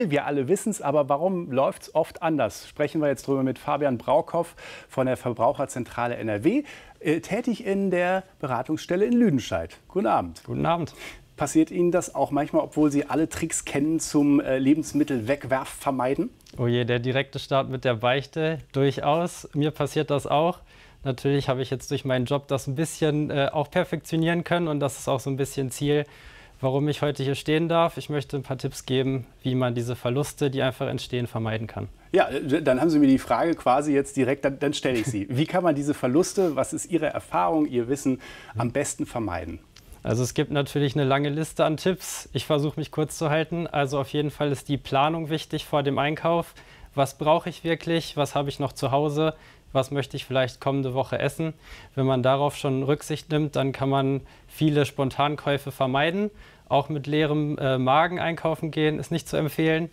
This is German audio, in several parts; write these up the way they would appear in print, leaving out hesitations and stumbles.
Wir alle wissen es, aber warum läuft es oft anders? Sprechen wir jetzt drüber mit Fabian Braukow von der Verbraucherzentrale NRW, tätig in der Beratungsstelle in Lüdenscheid. Guten Abend. Guten Abend. Passiert Ihnen das auch manchmal, obwohl Sie alle Tricks kennen zum Lebensmittelwegwerf vermeiden? Oh je, der direkte Start mit der Beichte, durchaus. Mir passiert das auch. Natürlich habe ich jetzt durch meinen Job das ein bisschen auch perfektionieren können und das ist auch so ein bisschen Ziel, warum ich heute hier stehen darf. Ich möchte ein paar Tipps geben, wie man diese Verluste, die einfach entstehen, vermeiden kann. Ja, dann haben Sie mir die Frage quasi jetzt direkt, dann stelle ich sie. Wie kann man diese Verluste, was ist Ihre Erfahrung, Ihr Wissen, am besten vermeiden? Also es gibt natürlich eine lange Liste an Tipps. Ich versuche mich kurz zu halten. Also auf jeden Fall ist die Planung wichtig vor dem Einkauf. Was brauche ich wirklich? Was habe ich noch zu Hause? Was möchte ich vielleicht kommende Woche essen? Wenn man darauf schon Rücksicht nimmt, dann kann man viele Spontankäufe vermeiden. Auch mit leerem Magen einkaufen gehen ist nicht zu empfehlen.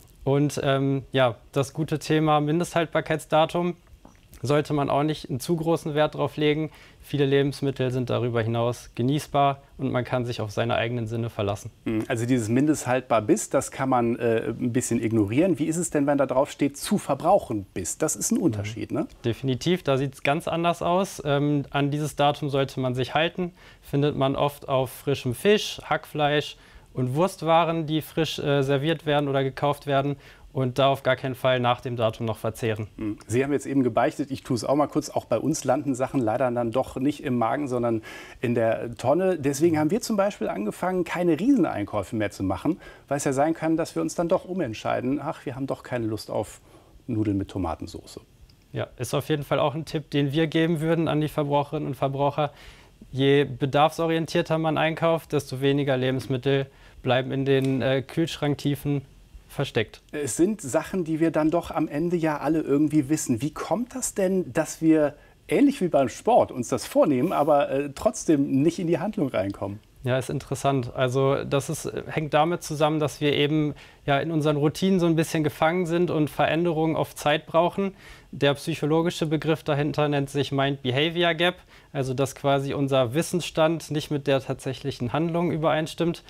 Und ja, das gute Thema Mindesthaltbarkeitsdatum sollte man auch nicht einen zu großen Wert drauf legen. Viele Lebensmittel sind darüber hinaus genießbar und man kann sich auf seine eigenen Sinne verlassen. Also dieses mindesthaltbar bis, das kann man ein bisschen ignorieren. Wie ist es denn, wenn da drauf steht, zu verbrauchen bis? Das ist ein Unterschied, ne? Definitiv, da sieht es ganz anders aus. An dieses Datum sollte man sich halten. Findet man oft auf frischem Fisch, Hackfleisch und Wurstwaren, die frisch serviert werden oder gekauft werden. Und da auf gar keinen Fall nach dem Datum noch verzehren. Sie haben jetzt eben gebeichtet, ich tue es auch mal kurz, auch bei uns landen Sachen leider dann doch nicht im Magen, sondern in der Tonne. Deswegen haben wir zum Beispiel angefangen, keine Rieseneinkäufe mehr zu machen, weil es ja sein kann, dass wir uns dann doch umentscheiden, ach, wir haben doch keine Lust auf Nudeln mit Tomatensauce. Ja, ist auf jeden Fall auch ein Tipp, den wir geben würden an die Verbraucherinnen und Verbraucher. Je bedarfsorientierter man einkauft, desto weniger Lebensmittel bleiben in den Kühlschranktiefen versteckt. Es sind Sachen, die wir dann doch am Ende ja alle irgendwie wissen. Wie kommt das denn, dass wir, ähnlich wie beim Sport, uns das vornehmen, aber trotzdem nicht in die Handlung reinkommen? Ja, ist interessant. Also hängt damit zusammen, dass wir eben ja in unseren Routinen so ein bisschen gefangen sind und Veränderungen oft Zeit brauchen. Der psychologische Begriff dahinter nennt sich Mind-Behavior Gap, also dass quasi unser Wissensstand nicht mit der tatsächlichen Handlung übereinstimmt.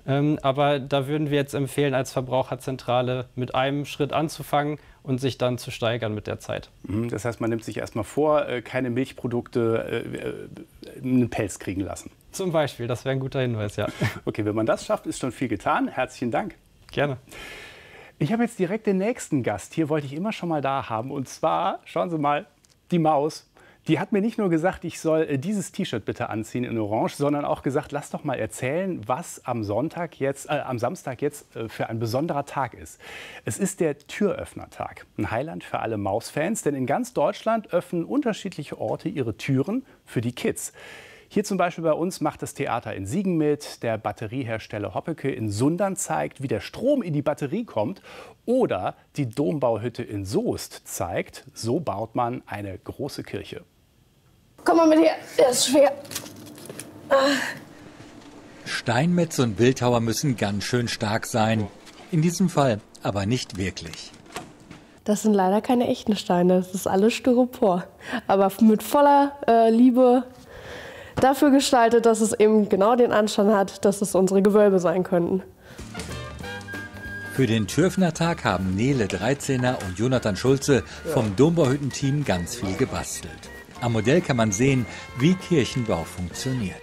Aber da würden wir jetzt empfehlen, als Verbraucherzentrale mit einem Schritt anzufangen und sich dann zu steigern mit der Zeit. Das heißt, man nimmt sich erstmal vor, keine Milchprodukte einen Pelz kriegen lassen. Zum Beispiel, das wäre ein guter Hinweis, ja. Okay, wenn man das schafft, ist schon viel getan. Herzlichen Dank. Gerne. Ich habe jetzt direkt den nächsten Gast. Hier wollte ich immer schon mal da haben. Und zwar, schauen Sie mal, die Maus. Die hat mir nicht nur gesagt, ich soll dieses T-Shirt bitte anziehen in Orange, sondern auch gesagt, lass doch mal erzählen, was am Samstag jetzt für ein besonderer Tag ist. Es ist der Türöffnertag, ein Highlight für alle Mausfans, denn in ganz Deutschland öffnen unterschiedliche Orte ihre Türen für die Kids. Hier zum Beispiel bei uns macht das Theater in Siegen mit, der Batteriehersteller Hoppecke in Sundern zeigt, wie der Strom in die Batterie kommt, oder die Dombauhütte in Soest zeigt, so baut man eine große Kirche. Komm mal mit her, der ist schwer. Steinmetz und Bildhauer müssen ganz schön stark sein. In diesem Fall aber nicht wirklich. Das sind leider keine echten Steine, das ist alles Styropor. Aber mit voller Liebe dafür gestaltet, dass es eben genau den Anschein hat, dass es unsere Gewölbe sein könnten. Für den Türöffnertag haben Nele Dreizehner und Jonathan Schulze vom Dombauhütten-Team ganz viel gebastelt. Am Modell kann man sehen, wie Kirchenbau funktioniert.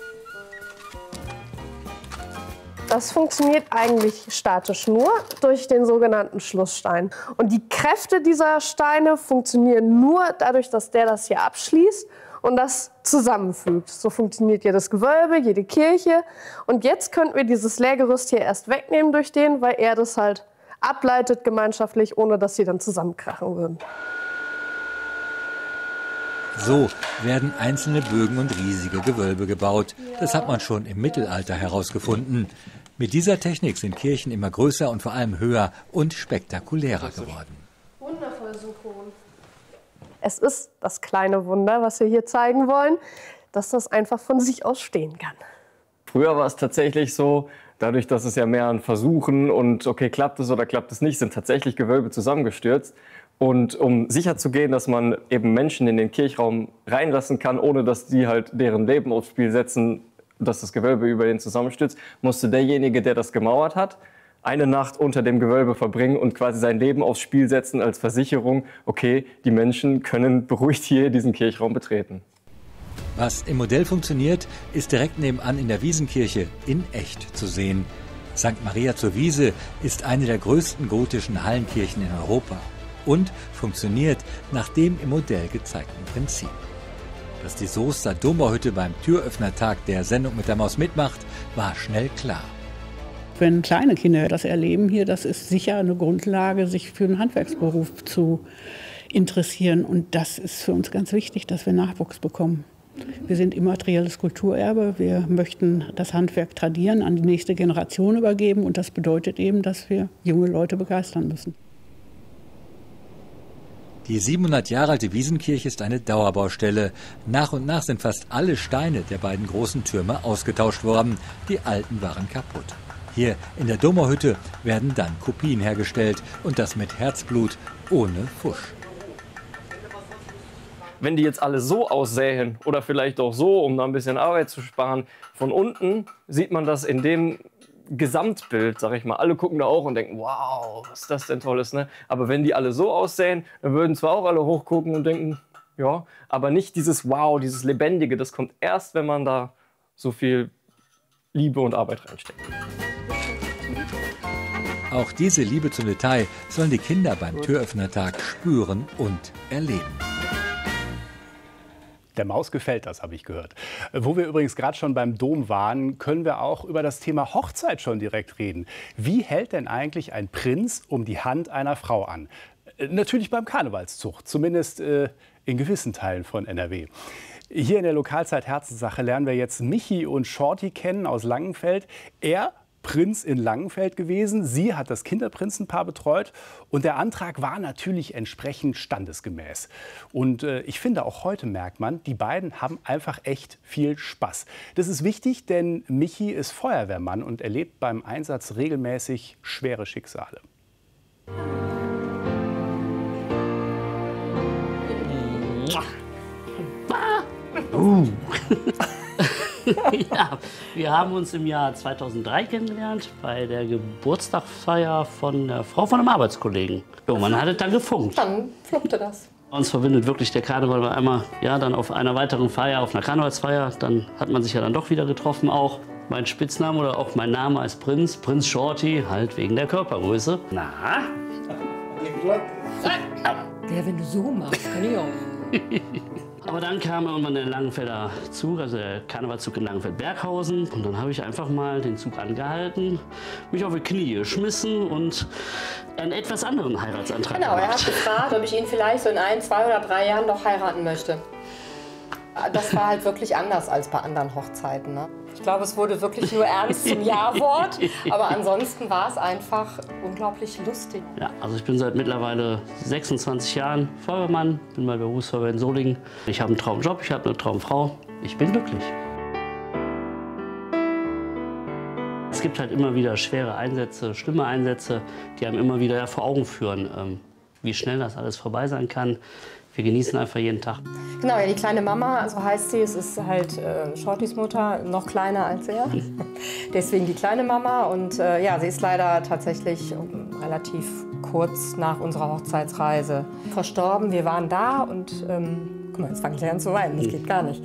Das funktioniert eigentlich statisch nur durch den sogenannten Schlussstein. Und die Kräfte dieser Steine funktionieren nur dadurch, dass der das hier abschließt und das zusammenfügt. So funktioniert jedes Gewölbe, jede Kirche. Und jetzt könnten wir dieses Lehrgerüst hier erst wegnehmen durch den, weil er das halt ableitet gemeinschaftlich, ohne dass sie dann zusammenkrachen würden. So werden einzelne Bögen und riesige Gewölbe gebaut. Das hat man schon im Mittelalter herausgefunden. Mit dieser Technik sind Kirchen immer größer und vor allem höher und spektakulärer geworden. Wundervoll synchron. Es ist das kleine Wunder, was wir hier zeigen wollen, dass das einfach von sich aus stehen kann. Früher war es tatsächlich so, dadurch, dass es ja mehr an Versuchen und okay, klappt es oder klappt es nicht, sind tatsächlich Gewölbe zusammengestürzt. Und um sicherzugehen, dass man eben Menschen in den Kirchraum reinlassen kann, ohne dass die halt deren Leben aufs Spiel setzen, dass das Gewölbe über den zusammenstürzt, musste derjenige, der das gemauert hat, eine Nacht unter dem Gewölbe verbringen und quasi sein Leben aufs Spiel setzen als Versicherung, okay, die Menschen können beruhigt hier diesen Kirchraum betreten. Was im Modell funktioniert, ist direkt nebenan in der Wiesenkirche in echt zu sehen. St. Maria zur Wiese ist eine der größten gotischen Hallenkirchen in Europa und funktioniert nach dem im Modell gezeigten Prinzip. Dass die Soester Dombauhütte beim Türöffnertag der Sendung mit der Maus mitmacht, war schnell klar. Wenn kleine Kinder das erleben hier, das ist sicher eine Grundlage, sich für einen Handwerksberuf zu interessieren. Und das ist für uns ganz wichtig, dass wir Nachwuchs bekommen. Wir sind immaterielles Kulturerbe. Wir möchten das Handwerk tradieren, an die nächste Generation übergeben. Und das bedeutet eben, dass wir junge Leute begeistern müssen. Die 700 Jahre alte Wiesenkirche ist eine Dauerbaustelle. Nach und nach sind fast alle Steine der beiden großen Türme ausgetauscht worden. Die alten waren kaputt. Hier in der Dombauhütte werden dann Kopien hergestellt. Und das mit Herzblut, ohne Fusch. Wenn die jetzt alle so aussähen oder vielleicht auch so, um da ein bisschen Arbeit zu sparen, von unten sieht man das in dem Gesamtbild, sag ich mal. Alle gucken da auch und denken, wow, was ist das denn Tolles, ne? Aber wenn die alle so aussähen, dann würden zwar auch alle hochgucken und denken, ja, aber nicht dieses Wow, dieses Lebendige, das kommt erst, wenn man da so viel Liebe und Arbeit reinsteckt. Auch diese Liebe zum Detail sollen die Kinder beim Türöffnertag spüren und erleben. Der Maus gefällt das, habe ich gehört. Wo wir übrigens gerade schon beim Dom waren, können wir auch über das Thema Hochzeit schon direkt reden. Wie hält denn eigentlich ein Prinz um die Hand einer Frau an? Natürlich beim Karnevalszug, zumindest in gewissen Teilen von NRW. Hier in der Lokalzeit Herzenssache lernen wir jetzt Michi und Shorty kennen aus Langenfeld. Er Prinz in Langenfeld gewesen. Sie hat das Kinderprinzenpaar betreut und der Antrag war natürlich entsprechend standesgemäß. Und ich finde, auch heute merkt man, die beiden haben einfach echt viel Spaß. Das ist wichtig, denn Michi ist Feuerwehrmann und erlebt beim Einsatz regelmäßig schwere Schicksale. Ja, wir haben uns im Jahr 2003 kennengelernt bei der Geburtstagsfeier von der Frau von einem Arbeitskollegen. Und man hat es dann gefunkt. Dann fluppte das. Uns verbindet wirklich der Karneval, weil einmal ja, dann auf einer weiteren Feier, auf einer Karnevalsfeier, dann hat man sich ja dann doch wieder getroffen auch. Mein Spitzname oder auch mein Name als Prinz, Prinz Shorty, halt wegen der Körpergröße. Na? Ja, wenn du so machst, kann ich auch. Aber dann kam irgendwann der Langenfelder Zug, also der Karnevalszug in Langenfeld-Berghausen. Und dann habe ich einfach mal den Zug angehalten, mich auf die Knie geschmissen und einen etwas anderen Heiratsantrag Genau, er gemacht. hat gefragt, ob ich ihn vielleicht so in 1, 2 oder 3 Jahren noch heiraten möchte. Das war halt wirklich anders als bei anderen Hochzeiten. Ne? Ich glaube, es wurde wirklich nur ernst zum Ja-Wort, aber ansonsten war es einfach unglaublich lustig. Ja, also ich bin seit mittlerweile 26 Jahren Feuerwehrmann, bin bei der Berufsfeuerwehr in Solingen. Ich habe einen Traumjob, ich habe eine Traumfrau, ich bin glücklich. Es gibt halt immer wieder schwere Einsätze, schlimme Einsätze, die einem immer wieder vor Augen führen, wie schnell das alles vorbei sein kann. Wir genießen einfach jeden Tag. Genau, ja, die kleine Mama, so heißt sie, es ist halt Shortys Mutter, noch kleiner als er. Deswegen die kleine Mama und ja, sie ist leider tatsächlich relativ kurz nach unserer Hochzeitsreise verstorben. Wir waren da und, guck mal, jetzt fange ich an zu weinen, das geht gar nicht.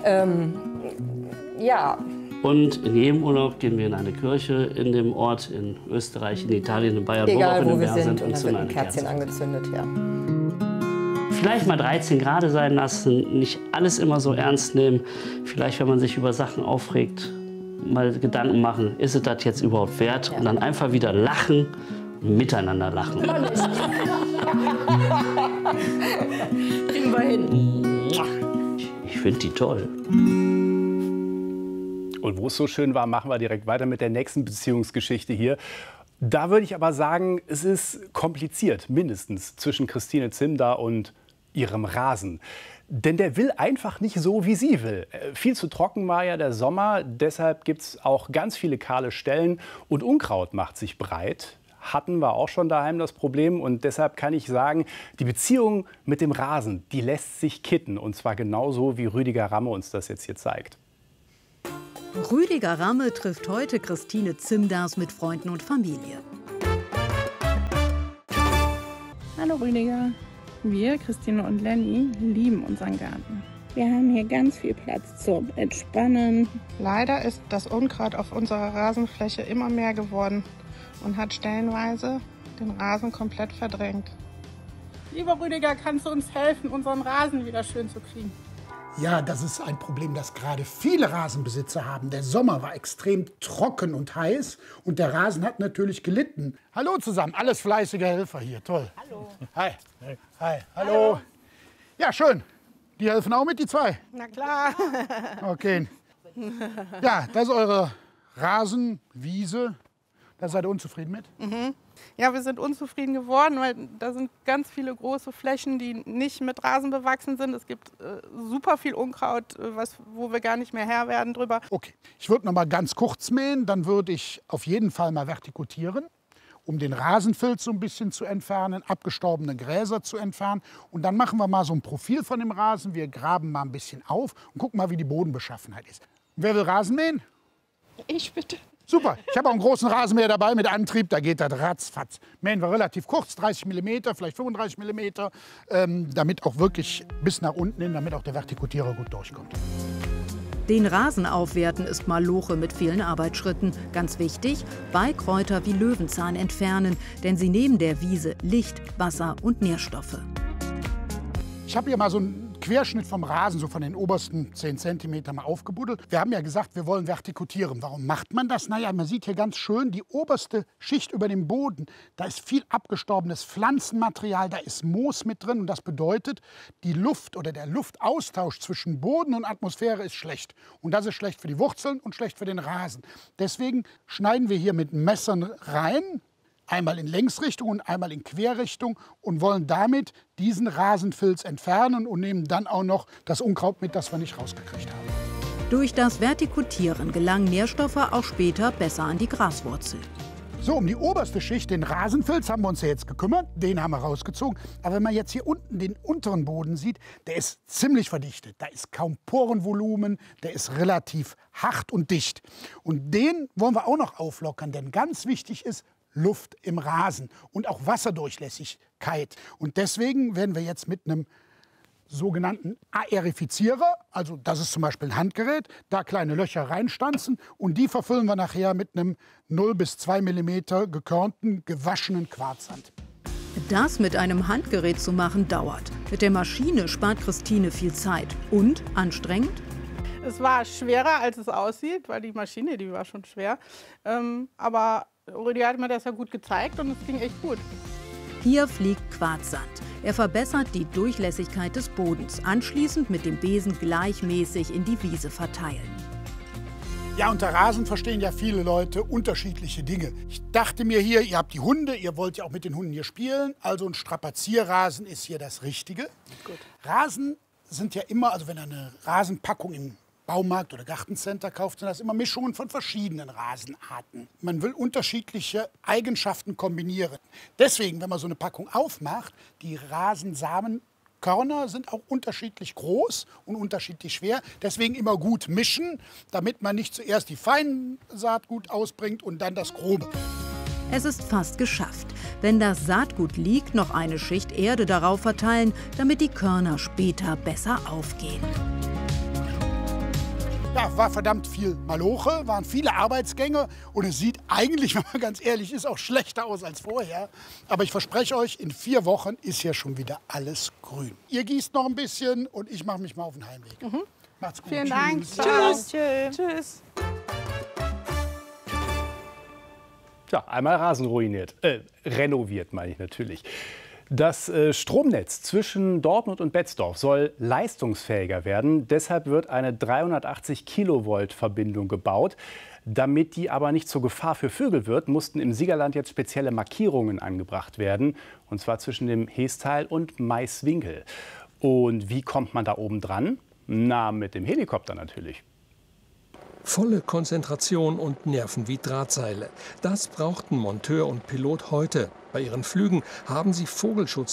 Ja. Und in jedem Urlaub gehen wir in eine Kirche in dem Ort, in Österreich, in Italien, in Bayern, egal wo wo wir sind, und und dann wird ein Kerzchen angezündet, ja. Vielleicht mal 13 Grad sein lassen, nicht alles immer so ernst nehmen. Vielleicht, wenn man sich über Sachen aufregt, mal Gedanken machen, ist es das jetzt überhaupt wert? Ja. Und dann einfach wieder lachen und miteinander lachen. Kriegen wir hin. Ich finde die toll. Und wo es so schön war, machen wir direkt weiter mit der nächsten Beziehungsgeschichte hier. Da würde ich aber sagen, es ist kompliziert, mindestens, zwischen Christine Zimder und ihrem Rasen. Denn der will einfach nicht so, wie sie will. Viel zu trocken war ja der Sommer, deshalb gibt es auch ganz viele kahle Stellen und Unkraut macht sich breit. Hatten wir auch schon daheim das Problem und deshalb kann ich sagen, die Beziehung mit dem Rasen, die lässt sich kitten. Und zwar genauso, wie Rüdiger Ramme uns das jetzt hier zeigt. Rüdiger Ramme trifft heute Christine Zimdars mit Freunden und Familie. Hallo Rüdiger. Wir, Christine und Lenny, lieben unseren Garten. Wir haben hier ganz viel Platz zum Entspannen. Leider ist das Unkraut auf unserer Rasenfläche immer mehr geworden und hat stellenweise den Rasen komplett verdrängt. Lieber Rüdiger, kannst du uns helfen, unseren Rasen wieder schön zu kriegen? Ja, das ist ein Problem, das gerade viele Rasenbesitzer haben. Der Sommer war extrem trocken und heiß und der Rasen hat natürlich gelitten. Hallo zusammen, alles fleißige Helfer hier, toll. Hallo. Hi. Hi. Hallo. Ja, schön. Die helfen auch mit, die zwei? Na klar. Okay. Ja, das ist eure Rasenwiese. Da seid ihr unzufrieden mit? Mhm. Ja, wir sind unzufrieden geworden, weil da sind ganz viele große Flächen, die nicht mit Rasen bewachsen sind. Es gibt super viel Unkraut, wo wir gar nicht mehr Herr werden drüber. Okay, ich würde noch mal ganz kurz mähen. Dann würde ich auf jeden Fall mal vertikutieren, um den Rasenfilz so ein bisschen zu entfernen, abgestorbene Gräser zu entfernen. Und dann machen wir mal so ein Profil von dem Rasen. Wir graben mal ein bisschen auf und gucken mal, wie die Bodenbeschaffenheit ist. Wer will Rasen mähen? Ich bitte. Super, ich habe auch einen großen Rasenmäher dabei mit Antrieb, da geht das ratzfatz. Mähen wir relativ kurz, 30 mm, vielleicht 35 mm, damit auch wirklich bis nach unten hin, damit auch der Vertikutierer gut durchkommt. Den Rasen aufwerten ist Maloche mit vielen Arbeitsschritten. Ganz wichtig, Beikräuter wie Löwenzahn entfernen, denn sie nehmen der Wiese Licht, Wasser und Nährstoffe. Ich habe hier mal so einen Querschnitt vom Rasen, so von den obersten 10 cm mal aufgebuddelt. Wir haben ja gesagt, wir wollen vertikutieren. Warum macht man das? Naja, man sieht hier ganz schön die oberste Schicht über dem Boden. Da ist viel abgestorbenes Pflanzenmaterial, da ist Moos mit drin. Und das bedeutet, die Luft oder der Luftaustausch zwischen Boden und Atmosphäre ist schlecht. Und das ist schlecht für die Wurzeln und schlecht für den Rasen. Deswegen schneiden wir hier mit Messern rein. Einmal in Längsrichtung und einmal in Querrichtung und wollen damit diesen Rasenfilz entfernen und nehmen dann auch noch das Unkraut mit, das wir nicht rausgekriegt haben. Durch das Vertikutieren gelangen Nährstoffe auch später besser an die Graswurzel. So, um die oberste Schicht, den Rasenfilz, haben wir uns ja jetzt gekümmert. Den haben wir rausgezogen. Aber wenn man jetzt hier unten den unteren Boden sieht, der ist ziemlich verdichtet. Da ist kaum Porenvolumen, der ist relativ hart und dicht. Und den wollen wir auch noch auflockern, denn ganz wichtig ist, Luft im Rasen und auch Wasserdurchlässigkeit. Und deswegen werden wir jetzt mit einem sogenannten Aerifizierer, also das ist zum Beispiel ein Handgerät, da kleine Löcher reinstanzen und die verfüllen wir nachher mit einem 0 bis 2 mm gekörnten, gewaschenen Quarzsand. Das mit einem Handgerät zu machen dauert. Mit der Maschine spart Christine viel Zeit und anstrengend. Es war schwerer, als es aussieht, weil die Maschine, die war schon schwer. Aber Rüdiger hat mir das ja gut gezeigt und es ging echt gut. Hier fliegt Quarzsand. Er verbessert die Durchlässigkeit des Bodens. Anschließend mit dem Besen gleichmäßig in die Wiese verteilen. Ja, unter Rasen verstehen ja viele Leute unterschiedliche Dinge. Ich dachte mir hier, ihr habt die Hunde, ihr wollt ja auch mit den Hunden hier spielen. Also ein Strapazierrasen ist hier das Richtige. Gut. Rasen sind ja immer, also wenn ihr eine Rasenpackung im Baumarkt oder Gartencenter kauft, sind das immer Mischungen von verschiedenen Rasenarten. Man will unterschiedliche Eigenschaften kombinieren. Deswegen, wenn man so eine Packung aufmacht, die Rasensamenkörner sind auch unterschiedlich groß und unterschiedlich schwer. Deswegen immer gut mischen, damit man nicht zuerst die feinen Saatgut ausbringt und dann das grobe. Es ist fast geschafft. Wenn das Saatgut liegt, noch eine Schicht Erde darauf verteilen, damit die Körner später besser aufgehen. Ja, war verdammt viel Maloche, waren viele Arbeitsgänge und es sieht eigentlich, wenn man ganz ehrlich ist, auch schlechter aus als vorher. Aber ich verspreche euch, in 4 Wochen ist hier schon wieder alles grün. Ihr gießt noch ein bisschen und ich mache mich mal auf den Heimweg. Mhm. Macht's gut. Vielen Dank. Tschüss. Tschüss. Tschüss. Ja, einmal Rasen ruiniert. Renoviert meine ich natürlich. Das Stromnetz zwischen Dortmund und Betzdorf soll leistungsfähiger werden. Deshalb wird eine 380 Kilovolt Verbindung gebaut. Damit die aber nicht zur Gefahr für Vögel wird, mussten im Siegerland jetzt spezielle Markierungen angebracht werden. Und zwar zwischen dem Heestal und Maiswinkel. Und wie kommt man da oben dran? Na, mit dem Helikopter natürlich. Volle Konzentration und Nerven wie Drahtseile. Das brauchten Monteur und Pilot heute. Bei ihren Flügen haben sie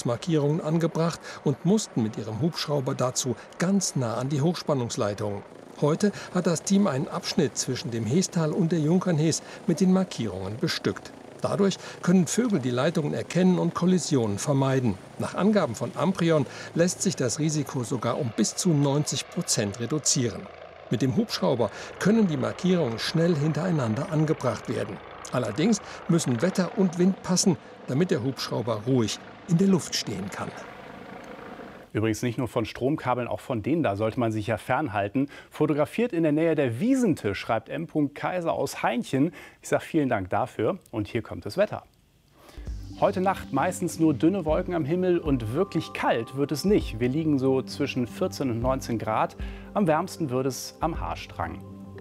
Vogelschutzmarkierungen angebracht und mussten mit ihrem Hubschrauber dazu ganz nah an die Hochspannungsleitung. Heute hat das Team einen Abschnitt zwischen dem Heestal und der Junkernhees mit den Markierungen bestückt. Dadurch können Vögel die Leitungen erkennen und Kollisionen vermeiden. Nach Angaben von Amprion lässt sich das Risiko sogar um bis zu 90% reduzieren. Mit dem Hubschrauber können die Markierungen schnell hintereinander angebracht werden. Allerdings müssen Wetter und Wind passen, damit der Hubschrauber ruhig in der Luft stehen kann. Übrigens nicht nur von Stromkabeln, auch von denen da sollte man sich ja fernhalten. Fotografiert in der Nähe der Wiesente, schreibt M. Kaiser aus Hainchen. Ich sage vielen Dank dafür und hier kommt das Wetter. Heute Nacht meistens nur dünne Wolken am Himmel und wirklich kalt wird es nicht. Wir liegen so zwischen 14 und 19 Grad. Am wärmsten wird es am Haarstrang.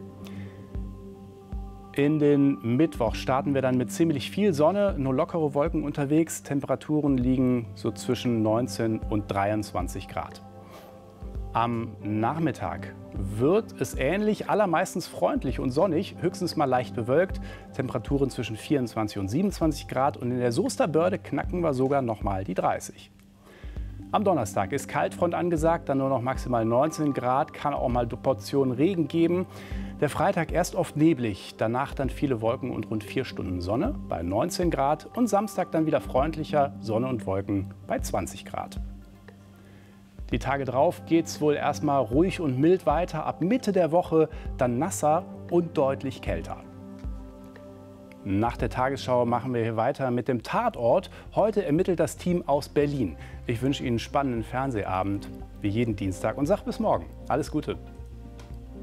In den Mittwoch starten wir dann mit ziemlich viel Sonne, nur lockere Wolken unterwegs. Temperaturen liegen so zwischen 19 und 23 Grad. Am Nachmittag wird es ähnlich, allermeistens freundlich und sonnig, höchstens mal leicht bewölkt. Temperaturen zwischen 24 und 27 Grad und in der Soester Börde knacken wir sogar noch mal die 30. Am Donnerstag ist Kaltfront angesagt, dann nur noch maximal 19 Grad, kann auch mal Portionen Regen geben. Der Freitag erst oft neblig, danach dann viele Wolken und rund 4 Stunden Sonne bei 19 Grad und Samstag dann wieder freundlicher, Sonne und Wolken bei 20 Grad. Die Tage drauf geht es wohl erstmal ruhig und mild weiter, ab Mitte der Woche dann nasser und deutlich kälter. Nach der Tagesschau machen wir hier weiter mit dem Tatort. Heute ermittelt das Team aus Berlin. Ich wünsche Ihnen einen spannenden Fernsehabend, wie jeden Dienstag und sage bis morgen. Alles Gute.